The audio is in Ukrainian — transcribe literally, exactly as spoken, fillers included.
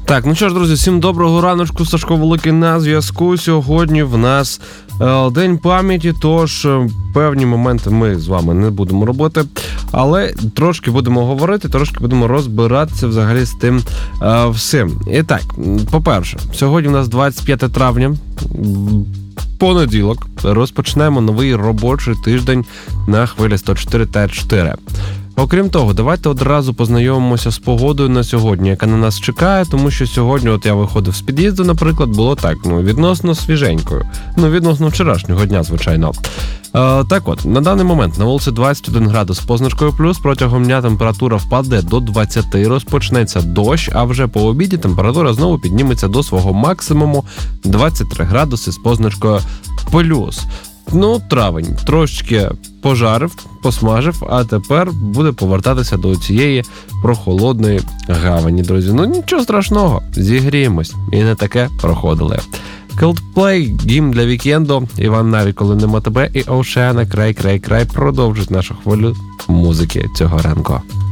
Так, ну що ж, друзі, всім доброго раночку, Сашко Великий на зв'язку. Сьогодні в нас е, День пам'яті, тож е, певні моменти ми з вами не будемо робити, але трошки будемо говорити, трошки будемо розбиратися взагалі з тим е, всім. І так, по-перше, сьогодні у нас двадцять п'яте травня, понеділок, розпочнемо новий робочий тиждень на хвилі сто чотири та чотири. Окрім того, давайте одразу познайомимося з погодою на сьогодні, яка на нас чекає, тому що сьогодні, от я виходив з під'їзду, наприклад, було так, ну, відносно свіженькою. Ну, відносно вчорашнього дня, звичайно. Е, так от, на даний момент на вулиці двадцять один градус з позначкою плюс, протягом дня температура впаде до двадцяти, розпочнеться дощ, а вже по обіді температура знову підніметься до свого максимуму двадцять три градуси з позначкою плюс. Ну, травень трошечки пожарив, посмажив, а тепер буде повертатися до цієї прохолодної гавані, друзі. Ну, нічого страшного, зігріємось. І не таке проходили. Coldplay, гімн для вікенду, Іван Наві, коли нема тебе, і Oceana, край, край, край, продовжить нашу хвилю музики цього ранку.